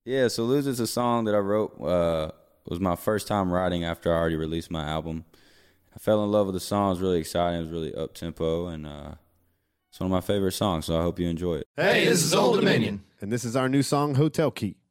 Yeah, so Lose is a song that I wrote. It was my first time writing after I already released my album. I fell in love with the song. It was really exciting. It was really up-tempo, and it's one of my favorite songs, so I hope you enjoy it. Hey, this is Old Dominion. And this is our new song, Hotel Key.